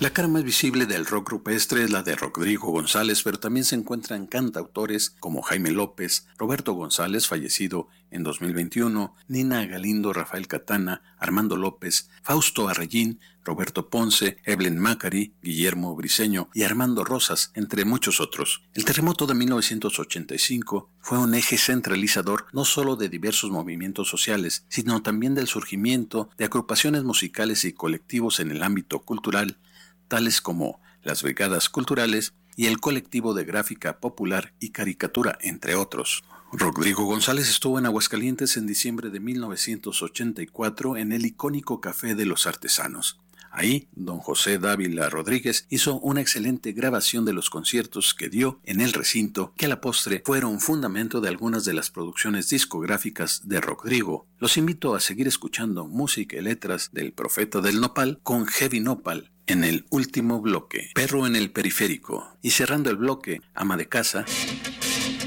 La cara más visible del rock rupestre es la de Rodrigo González, pero también se encuentran cantautores como Jaime López, Roberto González, fallecido en 2021, Nina Galindo, Rafael Catana, Armando López, Fausto Arrayín, Roberto Ponce, Evelyn Macari, Guillermo Briceño y Armando Rosas, entre muchos otros. El terremoto de 1985 fue un eje centralizador no solo de diversos movimientos sociales, sino también del surgimiento de agrupaciones musicales y colectivos en el ámbito cultural, tales como las brigadas culturales y el colectivo de gráfica popular y caricatura, entre otros. Rodrigo González estuvo en Aguascalientes en diciembre de 1984 en el icónico Café de los Artesanos. Ahí, don José Dávila Rodríguez hizo una excelente grabación de los conciertos que dio en el recinto, que a la postre fueron fundamento de algunas de las producciones discográficas de Rodrigo. Los invito a seguir escuchando música y letras del Profeta del Nopal con Heavy Nopal en el último bloque, Perro en el Periférico. Y cerrando el bloque, Ama de Casa,